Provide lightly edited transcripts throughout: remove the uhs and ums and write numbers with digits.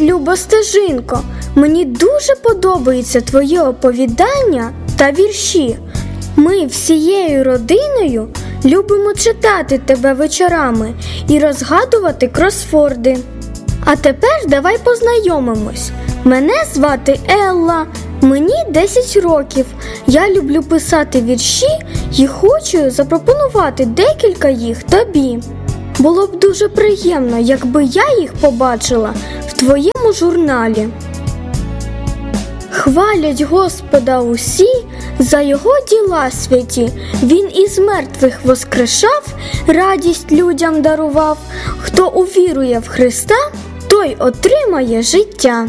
люба стежинко, мені дуже подобається твоє оповідання та вірші. Ми всією родиною любимо читати тебе вечорами і розгадувати кросворди. А тепер давай познайомимось. Мене звати Елла, мені 10 років. Я люблю писати вірші і хочу запропонувати декілька їх тобі. Було б дуже приємно, якби я їх побачила в твоєму журналі. Хвалять Господа усі за його діла святі. Він із мертвих воскрешав, радість людям дарував. Хто увірує в Христа, той отримає життя.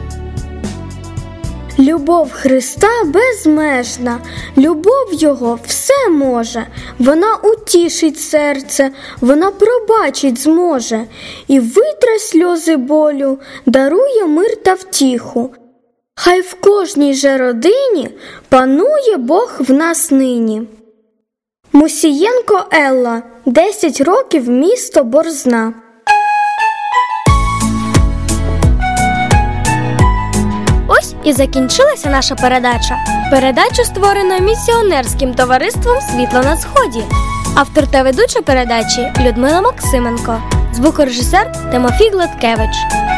Любов Христа безмежна, любов Його все може. Вона утішить серце, вона пробачить зможе. І витре сльози болю, дарує мир та втіху. Хай в кожній же родині панує Бог в нас нині. Мусієнко Елла, 10 років, місто Борзна. Ось і закінчилася наша передача. Передачу створено місіонерським товариством «Світло на сході». Автор та ведуча передачі Людмила Максименко. Звукорежисер Тимофій Гладкевич.